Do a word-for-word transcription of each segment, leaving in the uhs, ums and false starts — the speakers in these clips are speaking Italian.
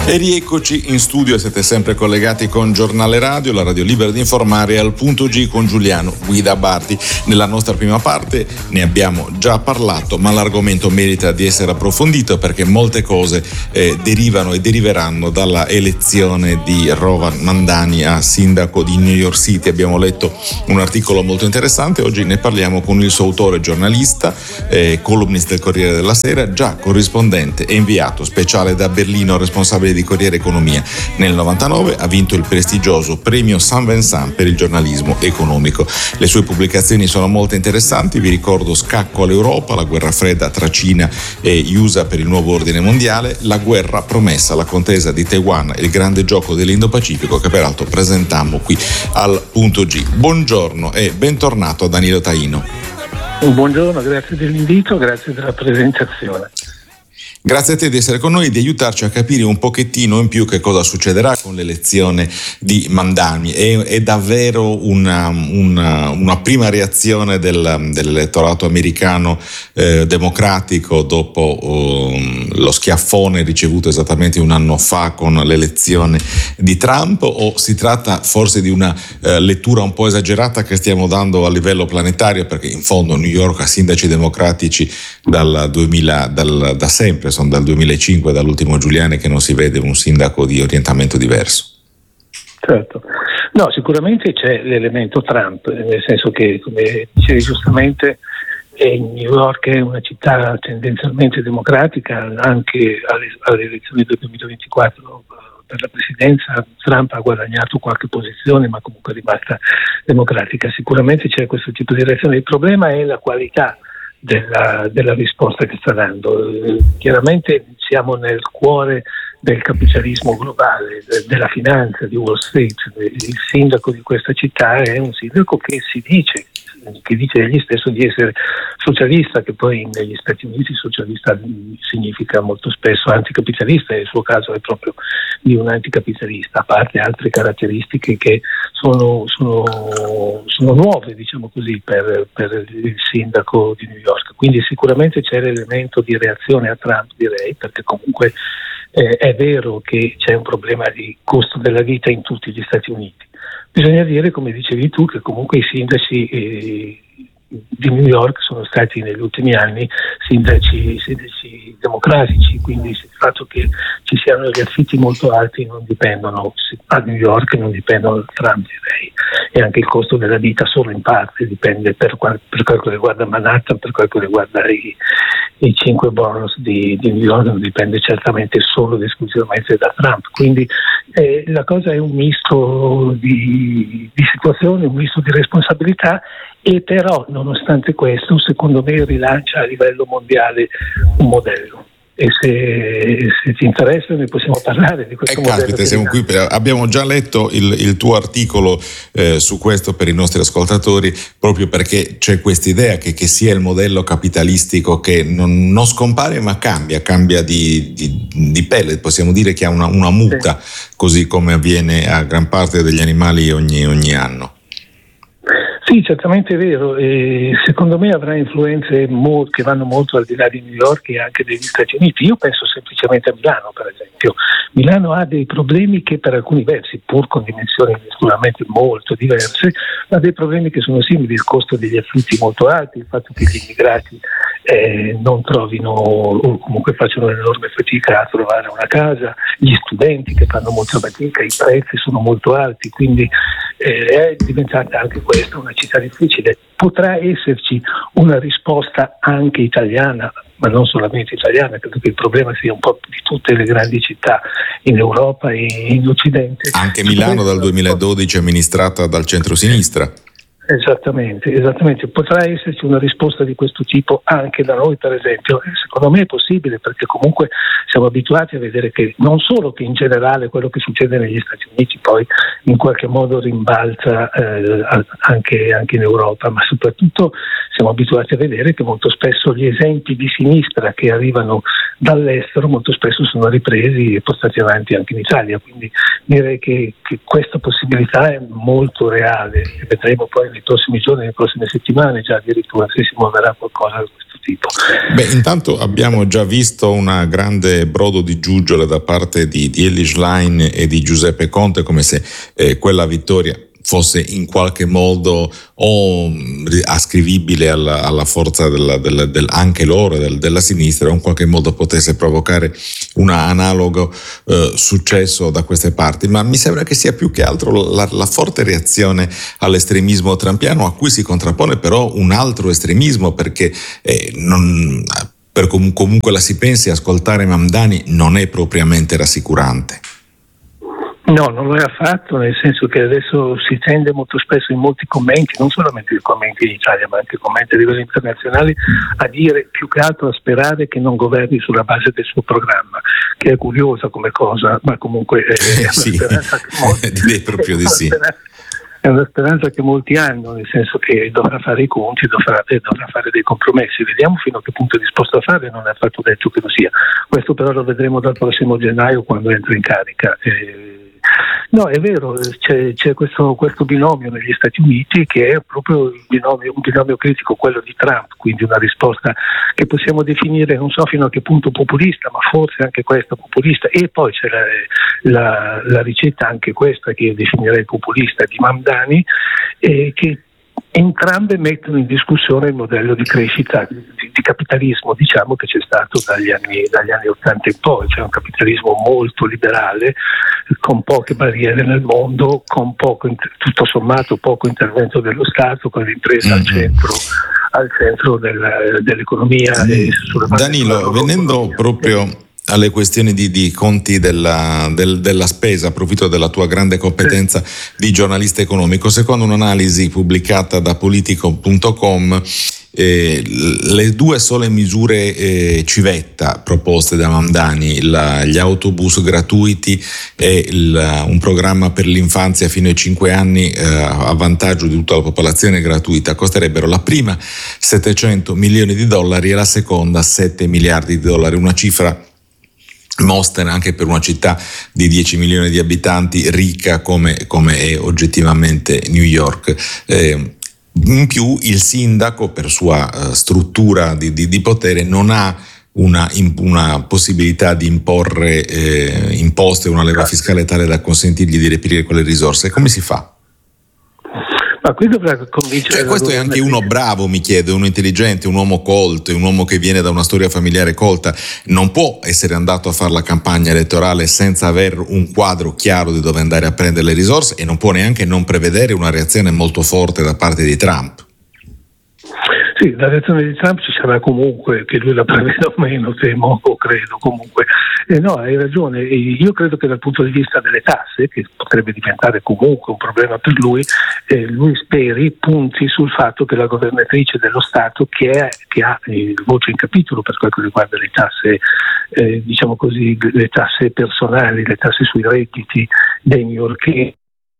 E rieccoci in studio, siete sempre collegati con Giornale Radio, la radio libera di informare, al punto G con Giuliano Guida Bardi. Nella nostra prima parte ne abbiamo già parlato, ma l'argomento merita di essere approfondito perché molte cose eh, derivano e deriveranno dalla elezione di Rowan Mandani a sindaco di New York City. Abbiamo letto un articolo molto interessante, oggi ne parliamo con il suo autore, giornalista, eh, columnist del Corriere della Sera, già corrispondente e inviato speciale da Berlino, responsabile di Corriere Economia. Nel novantanove ha vinto il prestigioso premio Saint Vincent per il giornalismo economico. Le sue pubblicazioni sono molto interessanti, vi ricordo Scacco all'Europa, la guerra fredda tra Cina e U S A per il nuovo ordine mondiale, La guerra promessa, la contesa di Taiwan e il grande gioco dell'Indo-Pacifico, che peraltro presentammo qui al punto G. Buongiorno e bentornato a Danilo Taino. Buongiorno, grazie dell'invito, grazie della presentazione. Grazie a te di essere con noi e di aiutarci a capire un pochettino in più che cosa succederà con l'elezione di Mandani. È, è davvero una, una, una prima reazione del, dell'elettorato americano eh, democratico dopo um, lo schiaffone ricevuto esattamente un anno fa con l'elezione di Trump, o si tratta forse di una eh, lettura un po' esagerata che stiamo dando a livello planetario, perché in fondo New York ha sindaci democratici dal duemila, dal, da sempre, sono dal duemilacinque, dall'ultimo Giuliani, che non si vede un sindaco di orientamento diverso. Certo, no, sicuramente c'è l'elemento Trump, nel senso che, come dicevi giustamente, eh, New York è una città tendenzialmente democratica. Anche alle, alle elezioni del duemilaventiquattro per la presidenza Trump ha guadagnato qualche posizione, ma comunque è rimasta democratica. Sicuramente c'è questo tipo di reazione. Il problema è la qualità Della, della risposta che sta dando. Eh, chiaramente siamo nel cuore del capitalismo globale, de, della finanza, di Wall Street. Il sindaco di questa città è un sindaco che si dice, che dice egli stesso di essere socialista, che poi negli Stati Uniti socialista significa molto spesso anticapitalista, e il suo caso è proprio di un anticapitalista, a parte altre caratteristiche che sono, sono, sono nuove, diciamo così, per, per il sindaco di New York. Quindi sicuramente c'è l'elemento di reazione a Trump, direi, perché comunque eh, è vero che c'è un problema di costo della vita in tutti gli Stati Uniti. Bisogna dire, come dicevi tu, che comunque i sindaci eh, di New York sono stati negli ultimi anni sindaci, sindaci democratici, quindi il fatto che ci siano gli affitti molto alti non dipendono a New York, non dipendono da Trump, direi, e anche il costo della vita solo in parte dipende, per, per quel che riguarda Manhattan, per quel che riguarda i, i cinque boroughs di, di New York, non dipende certamente solo ed esclusivamente da Trump. Quindi eh, la cosa è un misto di, di situazioni, un misto di responsabilità, e però nonostante questo secondo me rilancia a livello mondiale un modello. E se, se ti interessa ne possiamo parlare di questo eh, modello. Caspita, siamo qui per, abbiamo già letto il, il tuo articolo eh, su questo per i nostri ascoltatori, proprio perché c'è questa idea che, che sia il modello capitalistico che non, non scompare ma cambia, cambia di, di, di pelle, possiamo dire che ha una, una muta, sì, così come avviene a gran parte degli animali ogni, ogni anno. Sì, certamente è vero, e secondo me avrà influenze mo- che vanno molto al di là di New York e anche degli Stati Uniti. Io penso semplicemente a Milano, per esempio. Milano ha dei problemi che per alcuni versi, pur con dimensioni sicuramente molto diverse, ha dei problemi che sono simili: il costo degli affitti molto alti, il fatto che gli immigrati eh, non trovino o comunque facciano un'enorme fatica a trovare una casa, gli studenti che fanno molta fatica, i prezzi sono molto alti, quindi eh, è diventata anche questa una città difficile. Potrà esserci una risposta anche italiana, ma non solamente italiana. Credo che il problema sia un po' di tutte le grandi città in Europa e in Occidente. Anche Milano dal duemiladodici amministrata dal centro-sinistra. Esattamente, esattamente. Potrà esserci una risposta di questo tipo anche da noi, per esempio. Secondo me è possibile, perché comunque siamo abituati a vedere che non solo che in generale quello che succede negli Stati Uniti poi in qualche modo rimbalza eh, anche, anche in Europa, ma soprattutto siamo abituati a vedere che molto spesso gli esempi di sinistra che arrivano dall'estero molto spesso sono ripresi e portati avanti anche in Italia. Quindi direi che, che questa possibilità è molto reale, e vedremo poi nei prossimi giorni, nelle prossime settimane già addirittura se si muoverà qualcosa da questo tipo. Beh, intanto abbiamo già visto una grande brodo di giuggiole da parte di, di Elly Schlein e di Giuseppe Conte, come se eh, quella vittoria fosse in qualche modo o ascrivibile alla, alla forza della, della, del, anche loro del, della sinistra, o in qualche modo potesse provocare un analogo eh, successo da queste parti, ma mi sembra che sia più che altro la, la forte reazione all'estremismo trumpiano, a cui si contrappone però un altro estremismo, perché eh, non, per com- comunque la si pensi, ascoltare Mamdani non è propriamente rassicurante. No, non lo è affatto, nel senso che adesso si tende molto spesso in molti commenti, non solamente i commenti in Italia, ma anche i commenti a livello internazionale, a dire più che altro a sperare che non governi sulla base del suo programma, che è curiosa come cosa, ma comunque è, è una sì, speranza che molti, direi proprio di sì. È una speranza che molti hanno, nel senso che dovrà fare i conti, dovrà, dovrà fare dei compromessi. Vediamo fino a che punto è disposto a fare, non è affatto detto che lo sia. Questo però lo vedremo dal prossimo gennaio, quando entra in carica. Eh, No, è vero, c'è, c'è questo, questo binomio negli Stati Uniti che è proprio il binomio, un binomio critico, quello di Trump, quindi una risposta che possiamo definire, non so fino a che punto populista, ma forse anche questa populista, e poi c'è la, la, la ricetta anche questa che io definirei populista di Mamdani, eh, che entrambe mettono in discussione il modello di crescita, di, di capitalismo, diciamo, che c'è stato dagli anni, dagli anni ottanta in poi, cioè un capitalismo molto liberale, con poche barriere nel mondo, con poco, tutto sommato poco intervento dello Stato, con l'impresa mm-hmm. al centro, al centro della, dell'economia. Mm. E sulla base Danilo, venendo proprio alle questioni di, di conti della, del, della spesa, approfitto della tua grande competenza di giornalista economico, secondo un'analisi pubblicata da politico punto com, eh, le due sole misure eh, civetta proposte da Mamdani, la, gli autobus gratuiti e il, un programma per l'infanzia fino ai cinque anni eh, a vantaggio di tutta la popolazione gratuita, costerebbero la prima settecento milioni di dollari e la seconda sette miliardi di dollari, una cifra mostra anche per una città di dieci milioni di abitanti ricca come, come è oggettivamente New York. Eh, in più il sindaco, per sua uh, struttura di, di, di potere, non ha una, in, una possibilità di imporre eh, imposte, una leva fiscale tale da consentirgli di reperire quelle risorse. Come si fa? Ma qui dovrà convincere. Cioè, questo è anche uno bravo, mi chiedo, uno intelligente, un uomo colto, un uomo che viene da una storia familiare colta, non può essere andato a fare la campagna elettorale senza aver un quadro chiaro di dove andare a prendere le risorse, e non può neanche non prevedere una reazione molto forte da parte di Trump. Sì, la reazione di Trump ci sarà comunque, che lui la preveda o meno, temo o credo comunque. Eh no, hai ragione, io credo che dal punto di vista delle tasse, che potrebbe diventare comunque un problema per lui, eh, lui speri punti sul fatto che la governatrice dello Stato, che, è, che ha il voce in capitolo per quel che riguarda le tasse, eh, diciamo così, le tasse personali, le tasse sui redditi dei newyorkesi,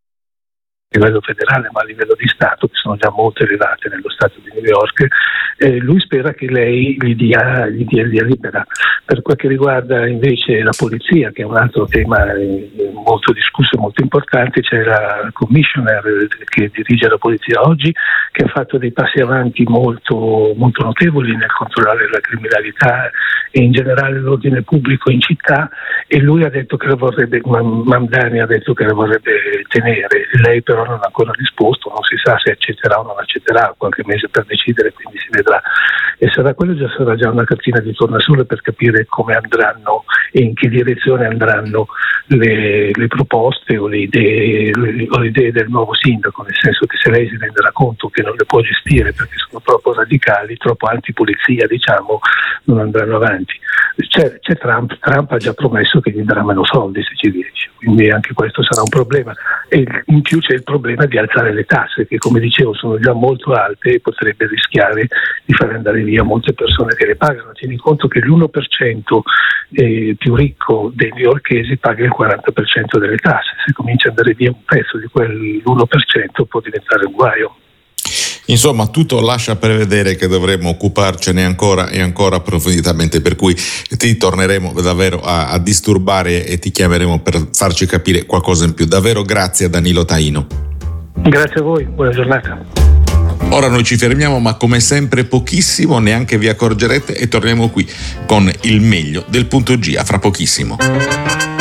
a livello federale ma a livello di Stato, che sono già molto elevate nello Stato di New York, eh, lui spera che lei gli dia, gli dia via libera. Per quel che riguarda invece la polizia, che è un altro tema eh, molto discusso e molto importante, c'è la commissioner che dirige la polizia oggi, che ha fatto dei passi avanti molto, molto notevoli nel controllare la criminalità e in generale l'ordine pubblico in città, e lui ha detto che la vorrebbe, Mamdani ha detto che la vorrebbe tenere. Lei però non ha ancora risposto, non si sa se accetterà o non accetterà, qualche mese per decidere, quindi si vedrà, e sarà quello già sarà già una cartina di tornasole per capire come andranno e in che direzione andranno le, le proposte o le idee le, o le idee del nuovo sindaco, nel senso che se lei si renderà conto che non le può gestire perché sono troppo radicali, troppo antipolizia, diciamo, non andranno avanti. C'è, c'è Trump, Trump ha già promesso che gli darà meno soldi se ci riesce, quindi anche questo sarà un problema, e in più c'è il problema di alzare le tasse, che come dicevo sono già molto alte e potrebbe rischiare di far andare via molte persone che le pagano. Tieni conto che l'uno per cento eh, più ricco dei newyorkesi paga il quaranta per cento delle tasse, se comincia ad andare via un pezzo di quell'uno per cento può diventare un guaio. Insomma, tutto lascia prevedere che dovremo occuparcene ancora e ancora approfonditamente, per cui ti torneremo davvero a, a disturbare e ti chiameremo per farci capire qualcosa in più. Davvero grazie a Danilo Taino. Grazie a voi, buona giornata. Ora noi ci fermiamo, ma come sempre pochissimo, neanche vi accorgerete, e torniamo qui con il meglio del punto G. A fra pochissimo.